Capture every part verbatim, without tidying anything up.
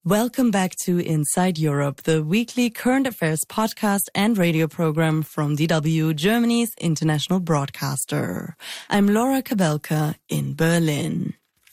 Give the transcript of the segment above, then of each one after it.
Welcome back to Inside Europe, the weekly current affairs podcast and radio program from D W, Germany's international broadcaster. I'm Laura Kabelka in Berlin.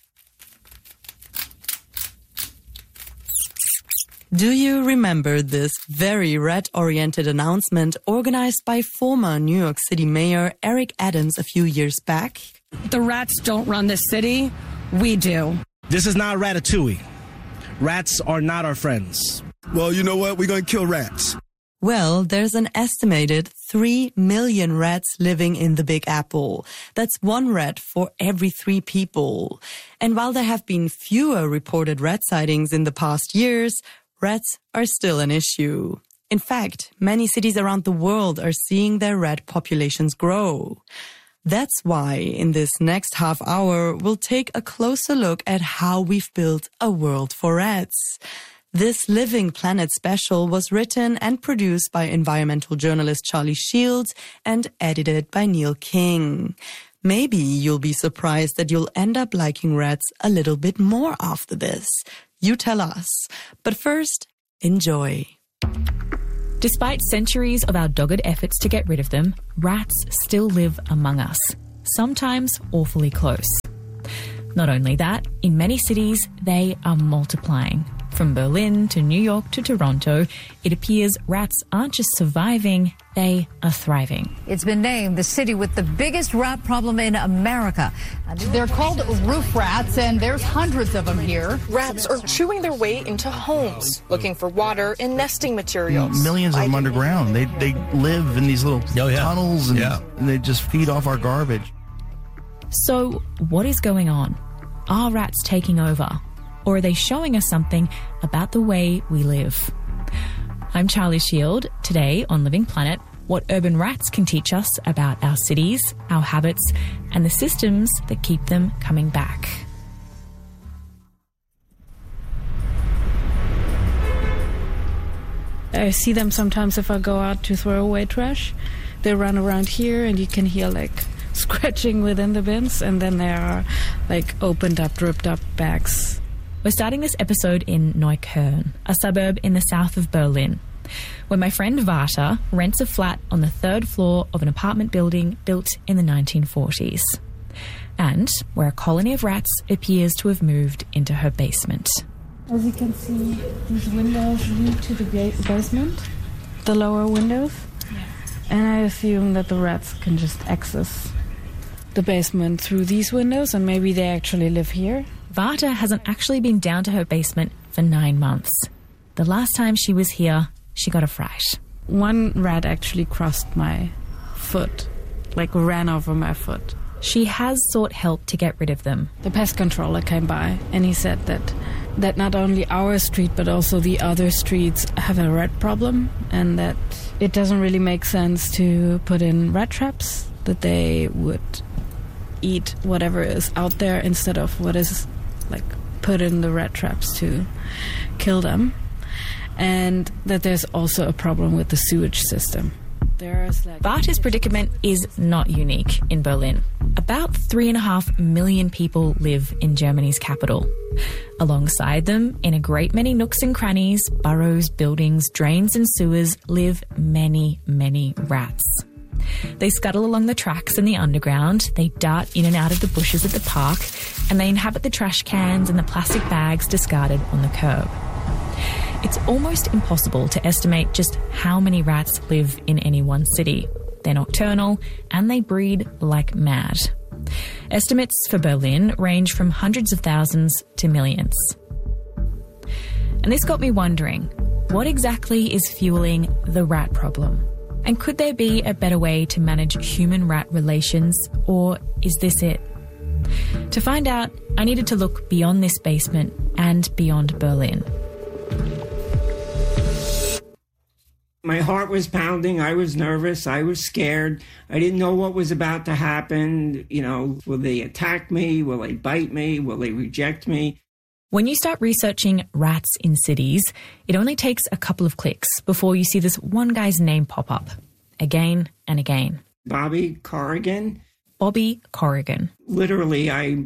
Do you remember this very rat-oriented announcement organized by former New York City Mayor Eric Adams a few years back? The rats don't run this city, we do. This is not Ratatouille. Rats are not our friends. Well, you know what? We're going to kill rats. Well, there's an estimated three million rats living in the Big Apple. That's one rat for every three people. And while there have been fewer reported rat sightings in the past years, rats are still an issue. In fact, many cities around the world are seeing their rat populations grow. That's why in this next half hour, we'll take a closer look at how we've built a world for rats. This Living Planet special was written and produced by environmental journalist Charlie Shields and edited by Neil King. Maybe you'll be surprised that you'll end up liking rats a little bit more after this. You tell us. But first, enjoy. Despite centuries of our dogged efforts to get rid of them, rats still live among us, sometimes awfully close. Not only that, in many cities, they are multiplying. From Berlin to New York to Toronto, it appears rats aren't just surviving, they are thriving. It's been named the city with the biggest rat problem in America. They're called roof rats, and there's hundreds of them here. Rats are chewing their way into homes, looking for water and nesting materials. Millions of them underground. They they live in these little oh, yeah. tunnels, and, yeah. and they just feed off our garbage. So what is going on? Are rats taking over? Or are they showing us something about the way we live? I'm Charlie Shield. Today on Living Planet, what urban rats can teach us about our cities, our habits, and the systems that keep them coming back. I see them sometimes if I go out to throw away trash. They run around here and you can hear like scratching within the bins, and then there are like opened up, dripped up bags. We're starting this episode in Neukölln, a suburb in the south of Berlin, where my friend Vata rents a flat on the third floor of an apartment building built in the nineteen forties, and where a colony of rats appears to have moved into her basement. As you can see, these windows lead to the basement, the lower windows, yeah. And I assume that the rats can just access the basement through these windows, and maybe they actually live here. Vata hasn't actually been down to her basement for nine months. The last time she was here, she got a fright. One rat actually crossed my foot, like ran over my foot. She has sought help to get rid of them. The pest controller came by and he said that, that not only our street but also the other streets have a rat problem, and that it doesn't really make sense to put in rat traps, that they would eat whatever is out there instead of what is like put in the rat traps to kill them, and that there's also a problem with the sewage system. There's like Vata's predicament is not unique in Berlin. About three and a half million people live in Germany's capital. Alongside them, in a great many nooks and crannies, burrows, buildings, drains and sewers, live many, many rats. They scuttle along the tracks in the underground, they dart in and out of the bushes at the park, and they inhabit the trash cans and the plastic bags discarded on the curb. It's almost impossible to estimate just how many rats live in any one city. They're nocturnal and they breed like mad. Estimates for Berlin range from hundreds of thousands to millions. And this got me wondering, what exactly is fueling the rat problem? And could there be a better way to manage human-rat relations, or is this it? To find out, I needed to look beyond this basement and beyond Berlin. My heart was pounding. I was nervous. I was scared. I didn't know what was about to happen. You know, will they attack me? Will they bite me? Will they reject me? When you start researching rats in cities, it only takes a couple of clicks before you see this one guy's name pop up, again and again. Bobby Corrigan. Bobby Corrigan. Literally, I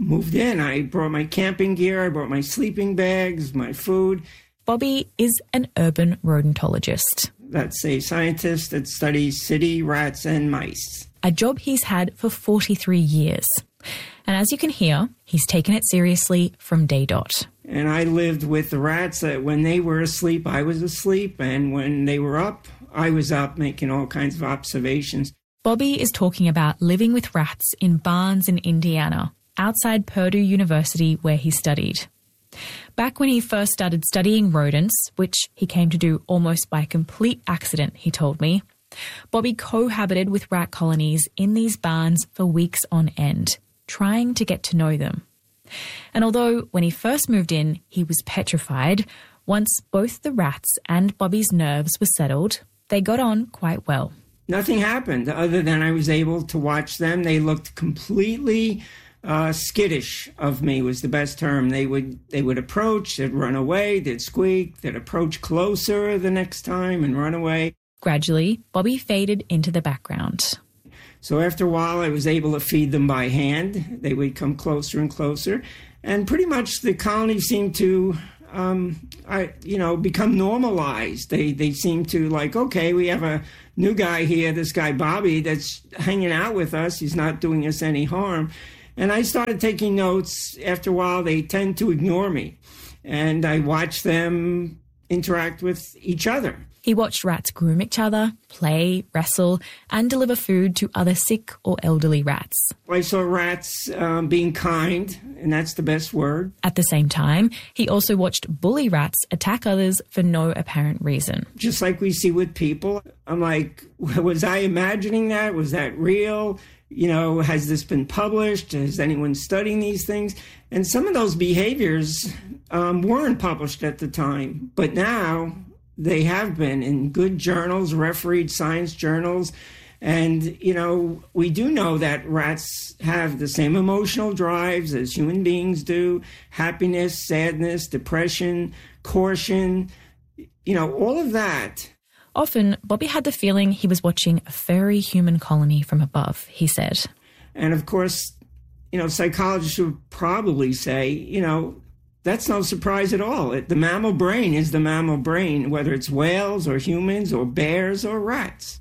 moved in, I brought my camping gear, I brought my sleeping bags, my food. Bobby is an urban rodentologist. That's a scientist that studies city rats and mice. A job he's had for forty-three years. And as you can hear, he's taken it seriously from day dot. And I lived with the rats that when they were asleep, I was asleep. And when they were up, I was up making all kinds of observations. Bobby is talking about living with rats in barns in Indiana, outside Purdue University where he studied. Back when he first started studying rodents, which he came to do almost by complete accident, he told me, Bobby cohabited with rat colonies in these barns for weeks on end, trying to get to know them. And although when he first moved in, he was petrified, once both the rats and Bobby's nerves were settled, they got on quite well. Nothing happened other than I was able to watch them. They looked completely uh, skittish of me was the best term. They would they would approach, they'd run away, they'd squeak, they'd approach closer the next time and run away. Gradually, Bobby faded into the background. So after a while, I was able to feed them by hand. They would come closer and closer. And pretty much the colony seemed to, um, I, you know, become normalized. They they seemed to like, okay, we have a new guy here, this guy Bobby, that's hanging out with us. He's not doing us any harm. And I started taking notes. After a while, they tend to ignore me. And I watched them interact with each other. He watched rats groom each other, play, wrestle, and deliver food to other sick or elderly rats. I saw rats um, being kind, and that's the best word. At the same time, he also watched bully rats attack others for no apparent reason. Just like we see with people. I'm like, was I imagining that? Was that real? You know, has this been published? Is anyone studying these things? And some of those behaviors um, weren't published at the time, but now they have been in good journals, refereed science journals. And, you know, we do know that rats have the same emotional drives as human beings do. Happiness, sadness, depression, caution, you know, all of that. Often, Bobby had the feeling he was watching a furry human colony from above, he said. And of course, you know, psychologists would probably say, you know, that's no surprise at all. The mammal brain is the mammal brain, whether it's whales or humans or bears or rats.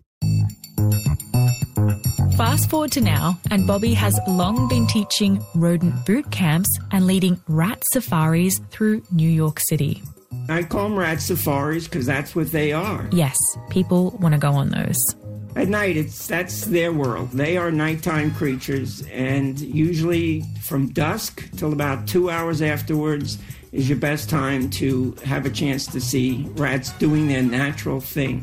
Fast forward to now, and Bobby has long been teaching rodent boot camps and leading rat safaris through New York City. I call them rat safaris because that's what they are. Yes, people want to go on those. At night, it's that's their world. They are nighttime creatures, and usually from dusk till about two hours afterwards is your best time to have a chance to see rats doing their natural thing.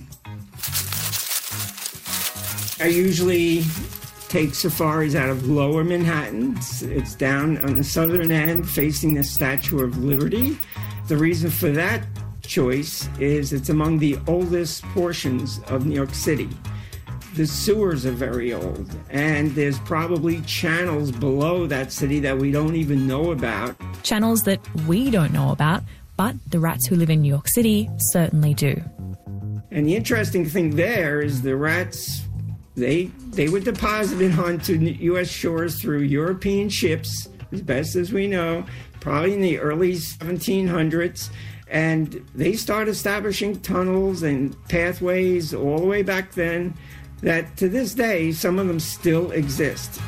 I usually take safaris out of Lower Manhattan. It's, it's down on the southern end facing the Statue of Liberty. The reason for that choice is it's among the oldest portions of New York City. The sewers are very old, and there's probably channels below that city that we don't even know about. Channels that we don't know about, but the rats who live in New York City certainly do. And the interesting thing there is the rats, they they were deposited onto U S shores through European ships, as best as we know, probably in the early seventeen hundreds. And they started establishing tunnels and pathways all the way back then, that to this day, some of them still exist.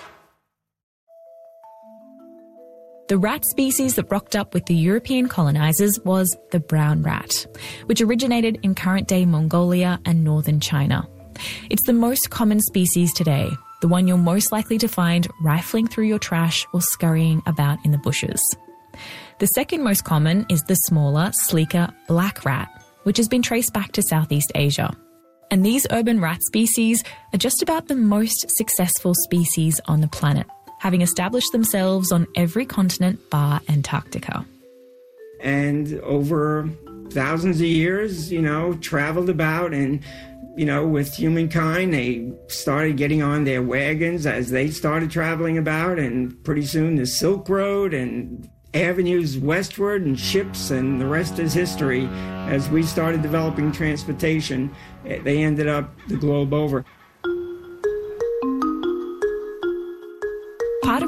The rat species that rocked up with the European colonizers was the brown rat, which originated in current-day Mongolia and northern China. It's the most common species today, the one you're most likely to find rifling through your trash or scurrying about in the bushes. The second most common is the smaller, sleeker black rat, which has been traced back to Southeast Asia. And these urban rat species are just about the most successful species on the planet, having established themselves on every continent bar Antarctica. And over thousands of years, you know, traveled about, and, you know, with humankind, they started getting on their wagons as they started traveling about, and pretty soon the Silk Road and avenues westward and ships, and the rest is history. As we started developing transportation, they ended up the globe over. Part of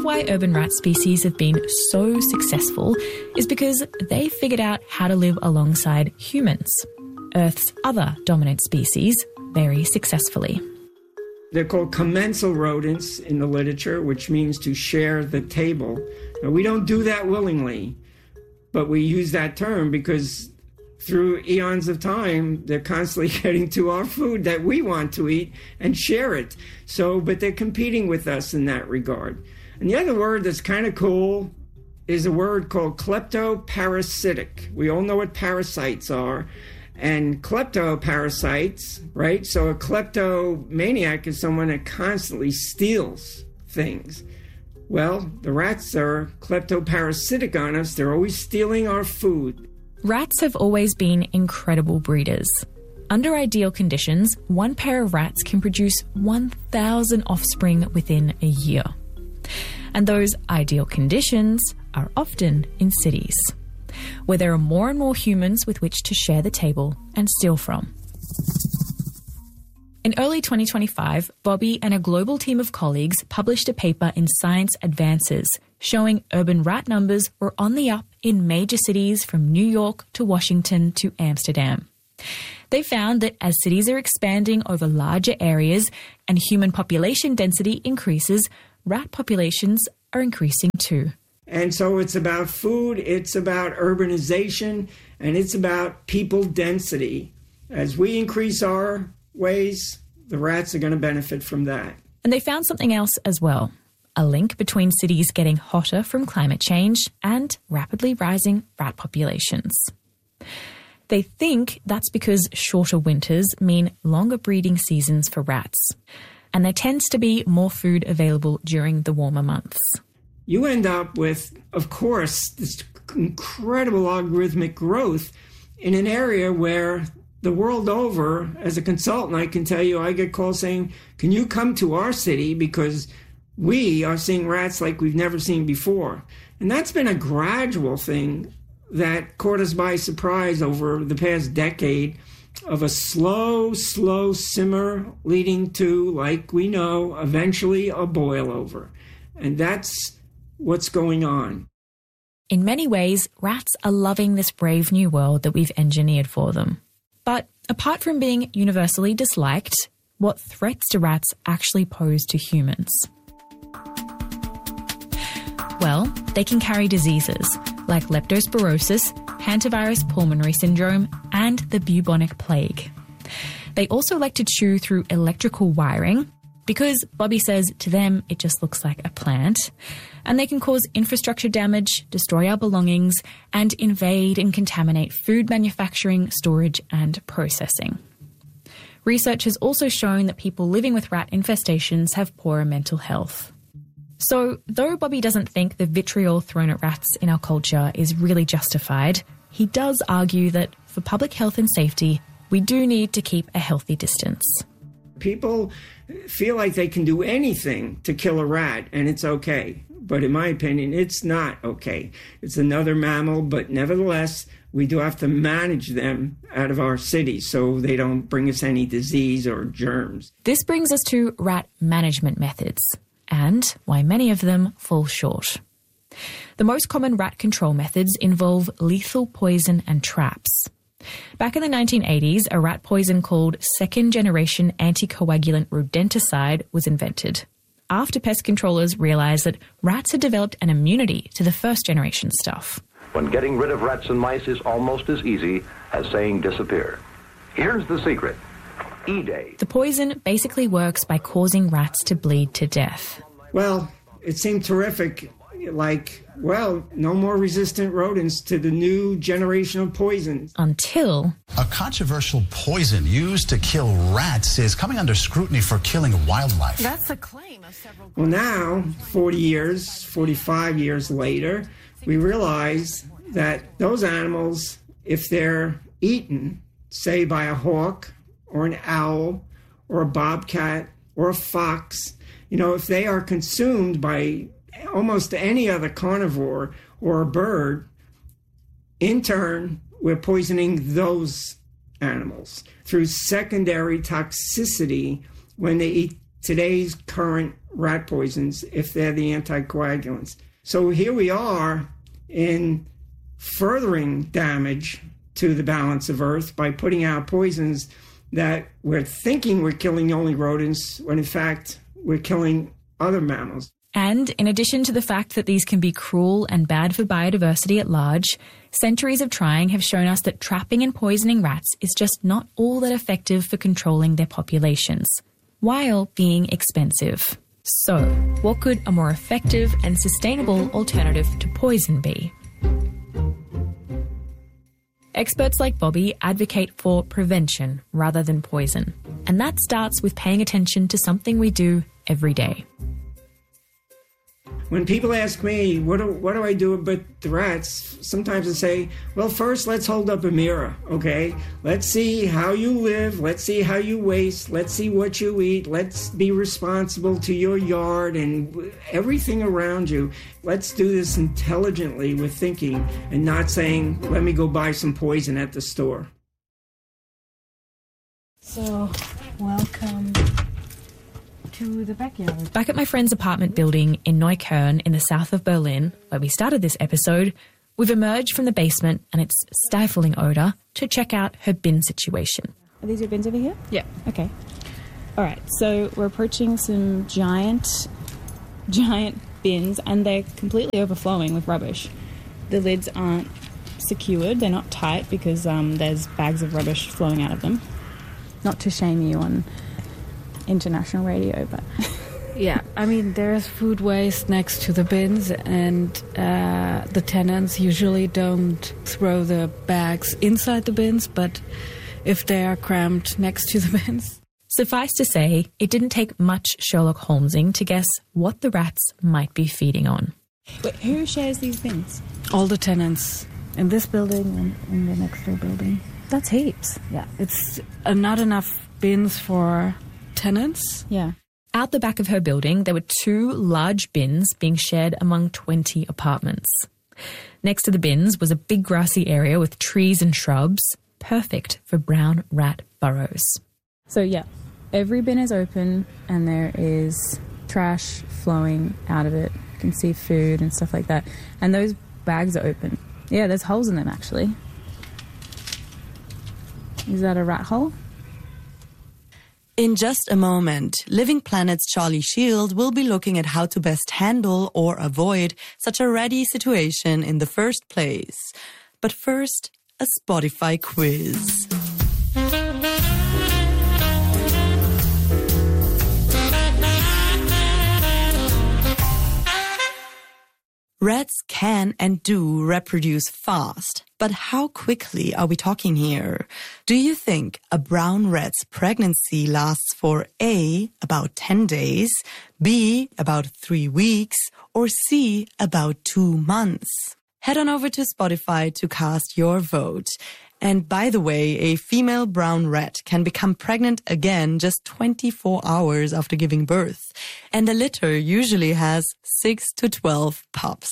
why urban rat species have been so successful is because they figured out how to live alongside humans, Earth's other dominant species, very successfully. They're called commensal rodents in the literature, which means to share the table. Now, we don't do that willingly, but we use that term because through eons of time, they're constantly getting to our food that we want to eat and share it. So, but they're competing with us in that regard. And the other word that's kind of cool is a word called kleptoparasitic. We all know what parasites are. And kleptoparasites, right? So a kleptomaniac is someone that constantly steals things. Well, the rats are kleptoparasitic on us. They're always stealing our food. Rats have always been incredible breeders. Under ideal conditions, one pair of rats can produce one thousand offspring within a year. And those ideal conditions are often in cities, where there are more and more humans with which to share the table and steal from. In early twenty twenty-five, Bobby and a global team of colleagues published a paper in Science Advances showing urban rat numbers were on the up in major cities from New York to Washington to Amsterdam. They found that as cities are expanding over larger areas and human population density increases, rat populations are increasing too. And so it's about food, it's about urbanization, and it's about people density. As we increase our ways, the rats are going to benefit from that. And they found something else as well, a link between cities getting hotter from climate change and rapidly rising rat populations. They think that's because shorter winters mean longer breeding seasons for rats, and there tends to be more food available during the warmer months. You end up with, of course, this incredible logarithmic growth in an area where the world over, as a consultant, I can tell you, I get calls saying, can you come to our city because we are seeing rats like we've never seen before. And that's been a gradual thing that caught us by surprise over the past decade of a slow, slow simmer leading to, like we know, eventually a boil over. And that's what's going on. In many ways, rats are loving this brave new world that we've engineered for them. But apart from being universally disliked, what threats do rats actually pose to humans? Well, they can carry diseases like leptospirosis, hantavirus pulmonary syndrome, and the bubonic plague. They also like to chew through electrical wiring, because Bobby says to them it just looks like a plant, and they can cause infrastructure damage, destroy our belongings, and invade and contaminate food manufacturing, storage, and processing. Research has also shown that people living with rat infestations have poorer mental health. So, though Bobby doesn't think the vitriol thrown at rats in our culture is really justified, he does argue that for public health and safety, we do need to keep a healthy distance. People feel like they can do anything to kill a rat, and it's okay. But in my opinion, it's not okay. It's another mammal, but nevertheless, we do have to manage them out of our cities so they don't bring us any disease or germs. This brings us to rat management methods, and why many of them fall short. The most common rat control methods involve lethal poison and traps. Back in the nineteen eighties, a rat poison called second-generation anticoagulant rodenticide was invented, after pest controllers realised that rats had developed an immunity to the first-generation stuff. When getting rid of rats and mice is almost as easy as saying disappear. Here's the secret. E-Day. The poison basically works by causing rats to bleed to death. Well, it seemed terrific. Like, well, no more resistant rodents to the new generation of poisons. Until... A controversial poison used to kill rats is coming under scrutiny for killing wildlife. That's the claim of several... Well, now, forty years, forty-five years later, we realize that those animals, if they're eaten, say by a hawk or an owl or a bobcat or a fox, you know, if they are consumed by almost any other carnivore or a bird, in turn, we're poisoning those animals through secondary toxicity when they eat today's current rat poisons if they're the anticoagulants. So here we are in furthering damage to the balance of Earth by putting out poisons that we're thinking we're killing only rodents, when in fact we're killing other mammals. And in addition to the fact that these can be cruel and bad for biodiversity at large, centuries of trying have shown us that trapping and poisoning rats is just not all that effective for controlling their populations, while being expensive. So, what could a more effective and sustainable alternative to poison be? Experts like Bobby advocate for prevention rather than poison, and that starts with paying attention to something we do every day. When people ask me, what do, what do I do about the rats? Sometimes I say, well, first let's hold up a mirror, okay? Let's see how you live. Let's see how you waste. Let's see what you eat. Let's be responsible to your yard and everything around you. Let's do this intelligently with thinking and not saying, let me go buy some poison at the store. So, welcome to the backyard. Back at my friend's apartment building in Neukölln in the south of Berlin, where we started this episode, we've emerged from the basement and its stifling odour to check out her bin situation. Are these your bins over here? Yeah. Okay. All right, so we're approaching some giant, giant bins, and they're completely overflowing with rubbish. The lids aren't secured, they're not tight because um, there's bags of rubbish flowing out of them. Not to shame you on international radio, but yeah, I mean, there's food waste next to the bins, and uh, the tenants usually don't throw the bags inside the bins, but if they are crammed next to the bins. Suffice to say, it didn't take much Sherlock Holmesing to guess what the rats might be feeding on. Wait, who shares these bins? All the tenants in this building and in the next door building. That's heaps. Yeah, it's uh, not enough bins for tenants. Yeah. Out the back of her building, there were two large bins being shared among twenty apartments. Next to the bins was a big grassy area with trees and shrubs, perfect for brown rat burrows. So yeah, every bin is open and there is trash flowing out of it. You can see food and stuff like that. And those bags are open. Yeah, there's holes in them actually. Is that a rat hole? In just a moment, Living Planet's Charlie Shield will be looking at how to best handle or avoid such a ratty situation in the first place. But first, a Spotify quiz. Rats can and do reproduce fast, but how quickly are we talking here? Do you think a brown rat's pregnancy lasts for A, about ten days, B, about three weeks, or C, about two months? Head on over to Spotify to cast your vote. And by the way, a female brown rat can become pregnant again just twenty-four hours after giving birth. And a litter usually has six to twelve pups.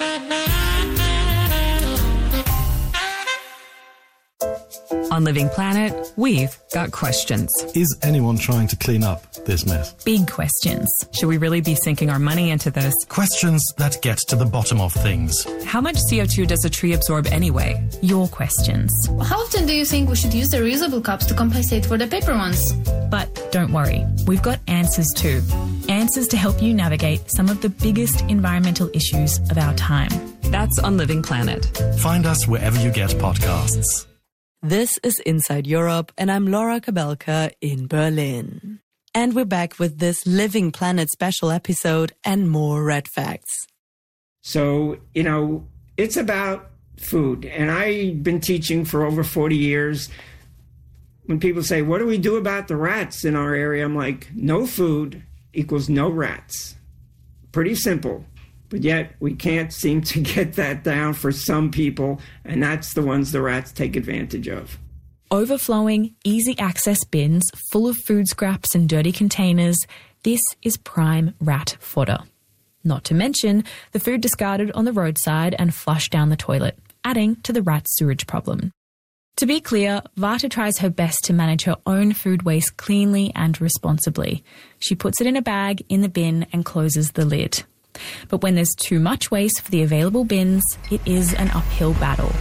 On Living Planet, we've got questions. Is anyone trying to clean up this mess? Big questions. Should we really be sinking our money into this? Questions that get to the bottom of things. How much C O two does a tree absorb anyway? Your questions. How often do you think we should use the reusable cups to compensate for the paper ones? But don't worry, we've got answers too. Answers to help you navigate some of the biggest environmental issues of our time. That's on Living Planet. Find us wherever you get podcasts. This is Inside Europe, and I'm Laura Kabelka in Berlin. And we're back with this Living Planet special episode and more rat facts. So, you know, it's about food. And I've been teaching for over forty years. When people say, what do we do about the rats in our area? I'm like, no food equals no rats. Pretty simple. But yet we can't seem to get that down for some people, and that's the ones the rats take advantage of. Overflowing, easy access bins full of food scraps and dirty containers, this is prime rat fodder. Not to mention the food discarded on the roadside and flushed down the toilet, adding to the rat sewage problem. To be clear, Vata tries her best to manage her own food waste cleanly and responsibly. She puts it in a bag in the bin and closes the lid. But when there's too much waste for the available bins, it is an uphill battle.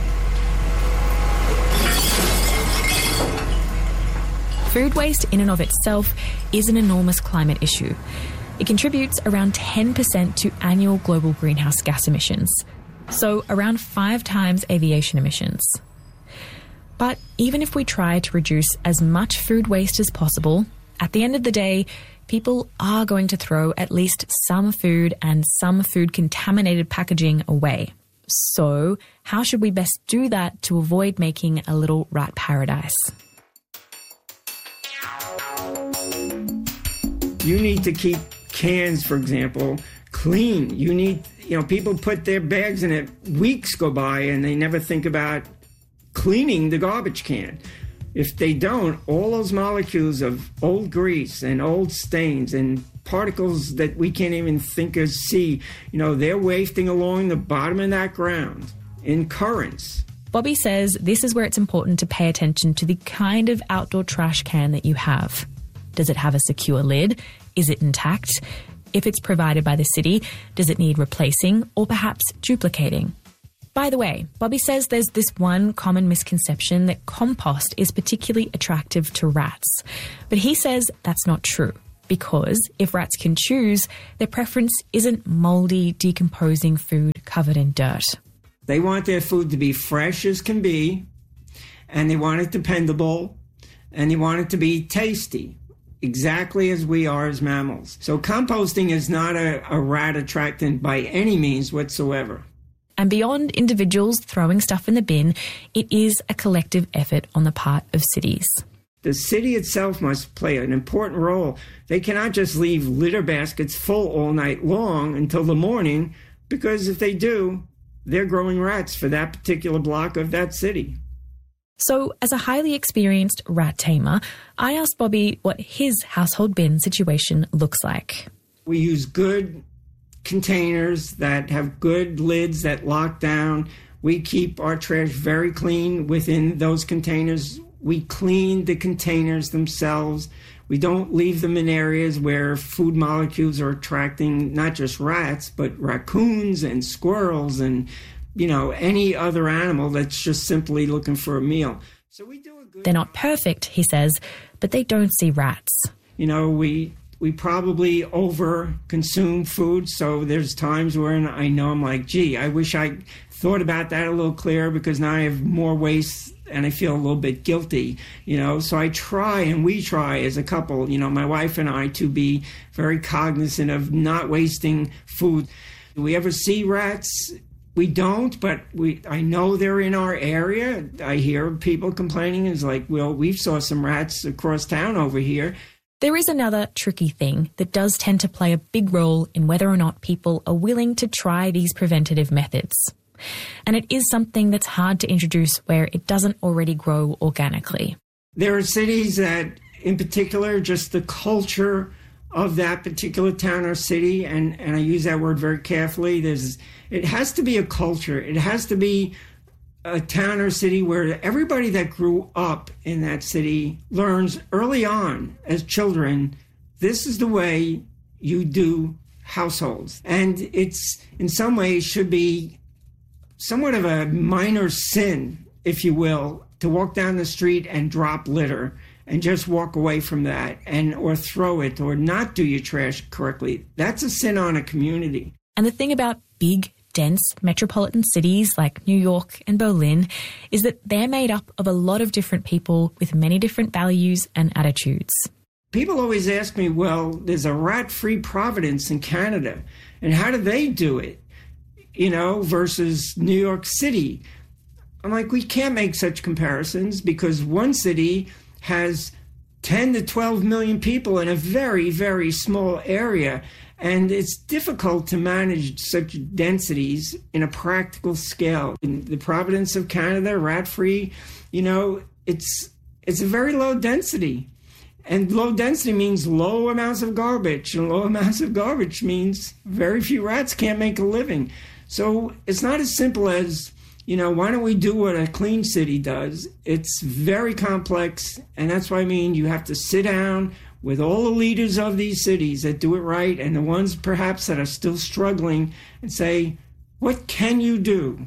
Food waste in and of itself is an enormous climate issue. It contributes around ten percent to annual global greenhouse gas emissions, so around five times aviation emissions. But even if we try to reduce as much food waste as possible, at the end of the day, people are going to throw at least some food and some food-contaminated packaging away. So how should we best do that to avoid making a little rat paradise? You need to keep cans, for example, clean. You need, you know, people put their bags in it, weeks go by and they never think about cleaning the garbage can. If they don't, all those molecules of old grease and old stains and particles that we can't even think or see, you know, they're wafting along the bottom of that ground in currents. Bobby says this is where it's important to pay attention to the kind of outdoor trash can that you have. Does it have a secure lid? Is it intact? If it's provided by the city, does it need replacing or perhaps duplicating? By the way, Bobby says there's this one common misconception that compost is particularly attractive to rats. But he says that's not true, because if rats can choose, their preference isn't mouldy, decomposing food covered in dirt. They want their food to be fresh as can be, and they want it dependable, and they want it to be tasty, exactly as we are as mammals. So composting is not a, a rat attractant by any means whatsoever. And beyond individuals throwing stuff in the bin, it is a collective effort on the part of cities. The city itself must play an important role. They cannot just leave litter baskets full all night long until the morning, because if they do, they're growing rats for that particular block of that city. So, as a highly experienced rat tamer, I asked Bobby what his household bin situation looks like. We use good containers that have good lids that lock down. We keep our trash very clean within those containers. We clean the containers themselves. We don't leave them in areas where food molecules are attracting not just rats, but raccoons and squirrels and, you know, any other animal that's just simply looking for a meal. So we do a good They're not perfect, he says, but they don't see rats. You know, we we probably over consume food, so there's times when I know I'm like, gee, I wish I thought about that a little clearer, because now I have more waste and I feel a little bit guilty, you know. So I try, and we try as a couple, you know, my wife and I, to be very cognizant of not wasting food. Do we ever see rats? We don't, but we I know they're in our area. I hear people complaining. It's like, well, we saw some rats across town over here. There is another tricky thing that does tend to play a big role in whether or not people are willing to try these preventative methods. And it is something that's hard to introduce where it doesn't already grow organically. There are cities that, in particular, just the culture of that particular town or city, and, and I use that word very carefully, there's it has to be a culture. It has to be a town or city where everybody that grew up in that city learns early on as children, this is the way you do households. And it's, in some ways, should be somewhat of a minor sin, if you will, to walk down the street and drop litter and just walk away from that, and or throw it or not do your trash correctly. That's a sin on a community. And the thing about big, dense metropolitan cities like New York and Berlin is that they're made up of a lot of different people with many different values and attitudes. People always ask me, well, there's a rat-free Providence in Canada, and how do they do it, you know, versus New York City? I'm like, we can't make such comparisons, because one city has ten to twelve million people in a very, very small area, and it's difficult to manage such densities in a practical scale. In the Providence of Canada, rat-free, you know, it's it's a very low density. And low density means low amounts of garbage, and low amounts of garbage means very few rats can't make a living. So it's not as simple as you know, why don't we do what a clean city does? It's very complex, and that's why I mean you have to sit down with all the leaders of these cities that do it right and the ones perhaps that are still struggling and say, what can you do?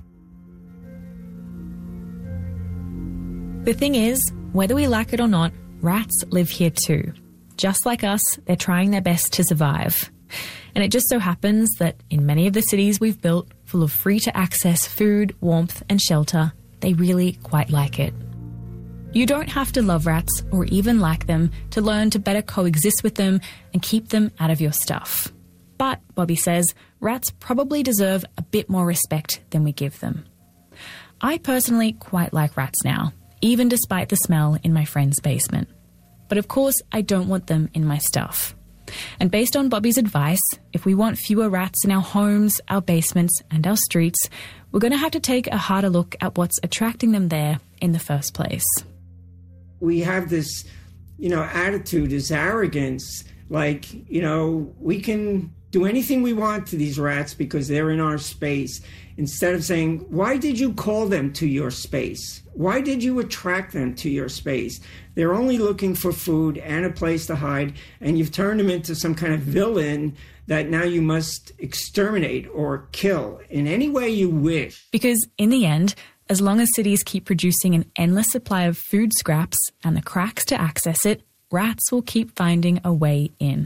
The thing is, whether we like it or not, rats live here too. Just like us, they're trying their best to survive. And it just so happens that in many of the cities we've built, full of free-to-access food, warmth and shelter, they really quite like it. You don't have to love rats or even like them to learn to better coexist with them and keep them out of your stuff. But, Bobby says, rats probably deserve a bit more respect than we give them. I personally quite like rats now, even despite the smell in my friend's basement. But of course, I don't want them in my stuff. And based on Bobby's advice, if we want fewer rats in our homes, our basements and our streets, we're going to have to take a harder look at what's attracting them there in the first place. We have this, you know, attitude, this arrogance, like, you know, we can do anything we want to these rats because they're in our space, instead of saying, why did you call them to your space? Why did you attract them to your space? They're only looking for food and a place to hide, and you've turned them into some kind of villain that now you must exterminate or kill in any way you wish. Because in the end, as long as cities keep producing an endless supply of food scraps and the cracks to access it, rats will keep finding a way in.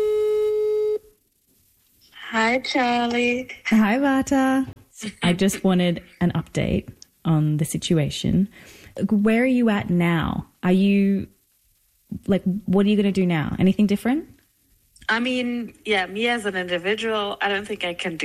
Hi, Charlie. Hi, Vata. I just wanted an update on the situation. Where are you at now? Are you, like, what are you going to do now? Anything different? I mean, yeah, me as an individual, I don't think I can do